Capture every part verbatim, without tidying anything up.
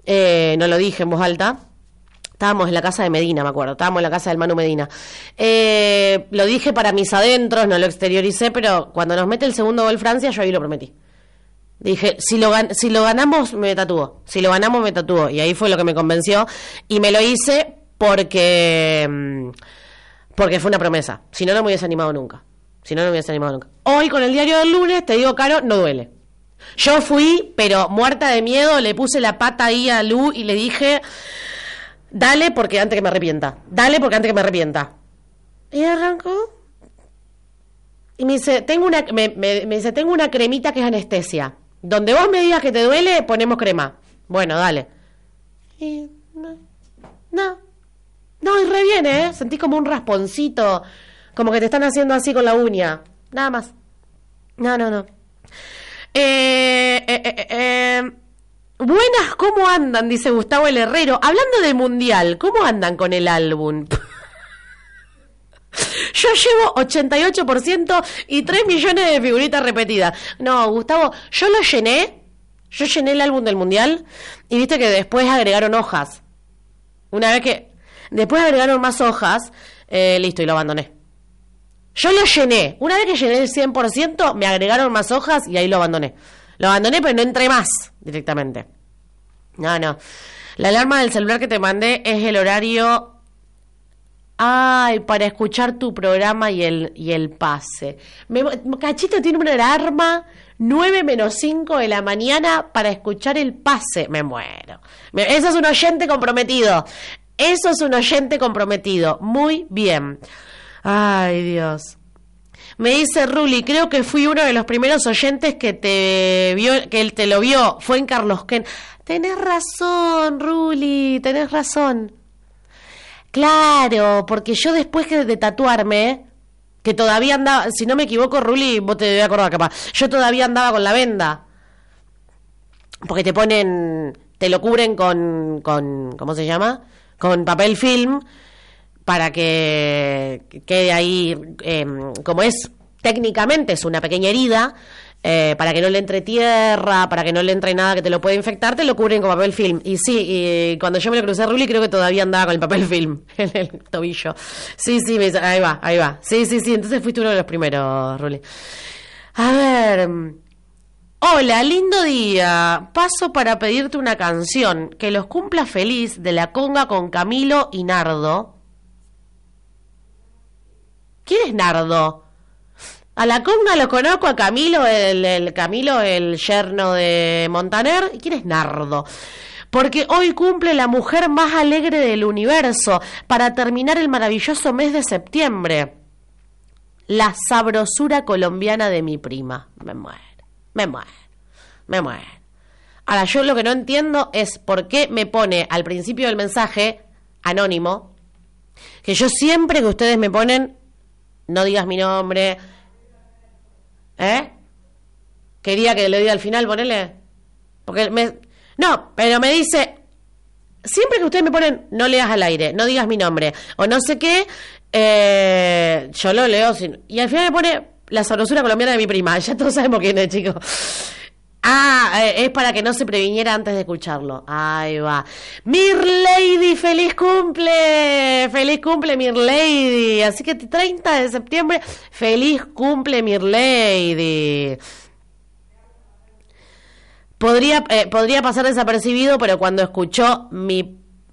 Eh, no lo dije en voz alta. Estábamos en la casa de Medina, me acuerdo. Estábamos en la casa del Manu Medina. Eh, lo dije para mis adentros, no lo exterioricé, pero cuando nos mete el segundo gol Francia, yo ahí lo prometí. Dije, si lo, gan- si lo ganamos, me tatúo. Si lo ganamos, me tatúo. Y ahí fue lo que me convenció. Y me lo hice porque... Porque fue una promesa. Si no, no me hubiese animado nunca. Si no, no me hubiese animado nunca. Hoy, con el diario del lunes, te digo, Caro, no duele. Yo fui, pero muerta de miedo, le puse la pata ahí a Lu y le dije... Dale porque antes que me arrepienta. Dale porque antes que me arrepienta. Y arrancó. Y me dice, tengo una, me, me, me dice, tengo una cremita que es anestesia. Donde vos me digas que te duele, ponemos crema. Bueno, dale. Y no. No. No, y re bien, ¿eh? Sentí como un rasponcito. Como que te están haciendo así con la uña. Nada más. No, no, no. Eh, eh, eh, eh. Buenas, ¿cómo andan? Dice Gustavo el Herrero. Hablando del mundial, ¿cómo andan con el álbum? Yo llevo ochenta y ocho por ciento y tres millones de figuritas repetidas. No, Gustavo, yo lo llené. Yo llené el álbum del mundial y viste que después agregaron hojas. Una vez que... Después agregaron más hojas, eh, listo, y lo abandoné. Yo lo llené. Una vez que llené el cien por ciento, me agregaron más hojas y ahí lo abandoné. Lo abandoné, pero no entré más directamente. No, no. La alarma del celular que te mandé es el horario... Ay, para escuchar tu programa y el y el pase. Me, Cachito tiene una alarma nueve menos cinco de la mañana para escuchar el pase. Me muero. Me, eso es un oyente comprometido. Eso es un oyente comprometido. Muy bien. Ay, Dios. Me dice Ruli, creo que fui uno de los primeros oyentes que te vio, que él te lo vio, fue en Carlos Ken. Tenés razón, Ruli, tenés razón. Claro, porque yo después que de tatuarme, que todavía andaba, si no me equivoco, Ruli, vos te debes acordar capaz, yo todavía andaba con la venda. Porque te ponen, te lo cubren con, con, ¿cómo se llama? Con papel film. Para que quede ahí, eh, como es, técnicamente es una pequeña herida, eh, para que no le entre tierra, para que no le entre nada que te lo pueda infectar, te lo cubren con papel film. Y sí, y cuando yo me lo crucé a Ruli, creo que todavía andaba con el papel film en el tobillo. Sí, sí, me, ahí va, ahí va. Sí, sí, sí, entonces fuiste uno de los primeros, Ruli. A ver... Hola, lindo día. Paso para pedirte una canción, Que los cumpla feliz, de La Conga con Camilo y Nardo. ¿Quién es Nardo? A La Conga lo conozco, a Camilo, el, el Camilo, el yerno de Montaner. ¿Quién es Nardo? Porque hoy cumple la mujer más alegre del universo, para terminar el maravilloso mes de septiembre. La sabrosura colombiana de mi prima. Me muero, me muero, me muero. Ahora, yo lo que no entiendo es por qué me pone al principio del mensaje, anónimo, que yo siempre que ustedes me ponen... No digas mi nombre. ¿Eh? Quería que le diga al final, ponele. Porque me... No, pero me dice... Siempre que ustedes me ponen, no leas al aire, no digas mi nombre, o no sé qué, eh, yo lo leo sin... Y al final me pone la sabrosura colombiana de mi prima. Ya todos sabemos quién es, chicos. Ah, eh, es para que no se previniera antes de escucharlo. Ahí va. Mirlady, feliz cumple. Feliz cumple, Mirlady. Así que treinta de septiembre, feliz cumple, Mirlady. Podría, eh, podría pasar desapercibido, pero cuando escuchó mi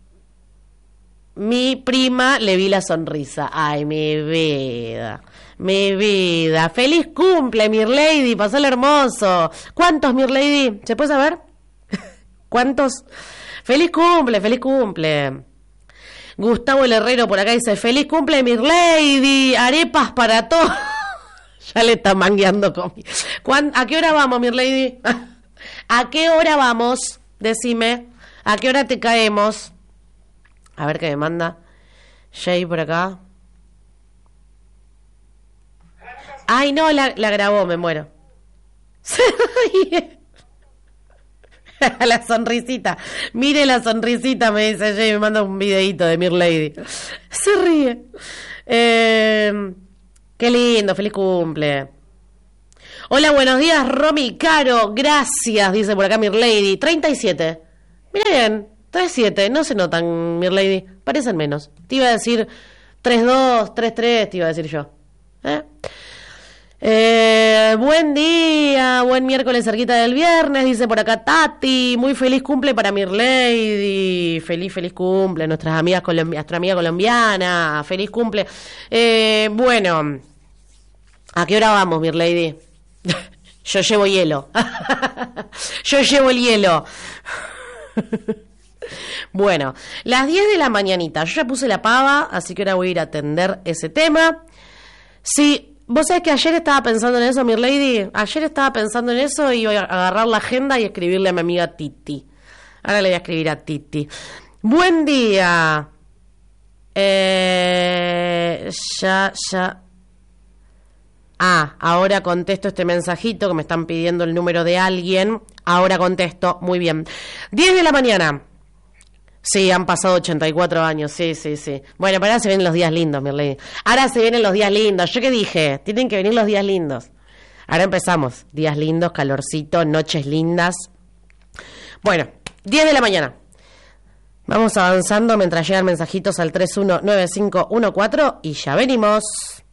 mi prima, le vi la sonrisa. Ay, mi vida. Mi vida. Feliz cumple, Mirlady. Pasale hermoso. ¿Cuántos, Mirlady? ¿Se puede saber? ¿Cuántos? Feliz cumple, feliz cumple. Gustavo el Herrero por acá dice, feliz cumple, Mirlady. Arepas para todos. Ya le está mangueando conmigo. ¿A qué hora vamos, Mirlady? ¿A qué hora vamos? Decime. ¿A qué hora te caemos? A ver qué me manda. Jay por acá. Ay, no, la, la grabó, me muero. Se ríe. La sonrisita. Mire la sonrisita, me dice Jay, me manda un videíto de Mirlady. Se ríe. Eh, qué lindo, feliz cumple. Hola, buenos días, Romy Caro. Gracias, dice por acá Mirlady. treinta y siete. Mira bien, tres siete, no se notan, Mirlady, parecen menos. Te iba a decir tres dos, tres tres, te iba a decir yo. ¿Eh? Eh, buen día, buen miércoles cerquita del viernes, dice por acá Tati, muy feliz cumple para Mirlady, feliz, feliz cumple, nuestras amigas colombi- nuestra amiga colombiana, feliz cumple. Eh, bueno, ¿a qué hora vamos, Mirlady? Yo llevo hielo. Yo llevo el hielo. Bueno, las diez de la mañanita, yo ya puse la pava, así que ahora voy a ir a atender ese tema. Sí. Vos sabés que ayer estaba pensando en eso, Mirlady. Ayer estaba pensando en eso y voy a agarrar la agenda y escribirle a mi amiga Titi. Ahora le voy a escribir a Titi. Buen día. Eh, ya, ya. Ah, ahora contesto este mensajito que me están pidiendo el número de alguien. Ahora contesto. Muy bien. diez de la mañana. Sí, han pasado ochenta y cuatro años, sí, sí, sí. Bueno, pero ahora se vienen los días lindos, Mirlady. Ahora se vienen los días lindos. ¿Yo qué dije? Tienen que venir los días lindos. Ahora empezamos. Días lindos, calorcito, noches lindas. Bueno, diez de la mañana. Vamos avanzando mientras llegan mensajitos al tres uno nueve cinco uno cuatro y ya venimos.